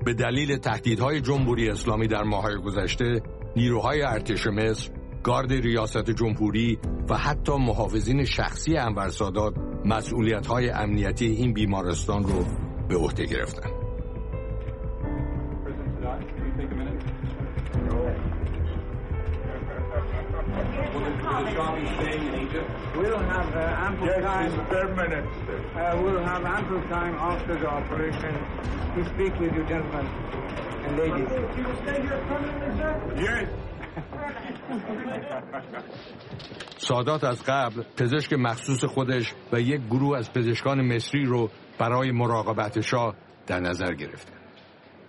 به دلیل تهدیدهای جمهوری اسلامی در ماه‌های گذشته، نیروهای ارتش مصر، گارد ریاست جمهوری و حتی محافظین شخصی انور سادات مسئولیت‌های امنیتی این بیمارستان رو به عهده گرفتن. We'll have ample time. We'll have ample time after the operation to speak with you, gentlemen and ladies. You will stay here permanently, sir? Yes. سادات از قبل پزشک مخصوص خودش و یک گروه از پزشکان مصری رو برای مراقبت شاه در نظر گرفته.